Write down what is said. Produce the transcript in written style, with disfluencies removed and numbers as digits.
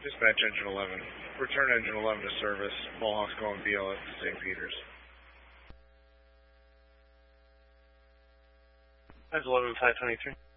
Dispatch engine 11. Return engine 11 to service. Mohawk's going BLS to St. Peter's. That's 11-523.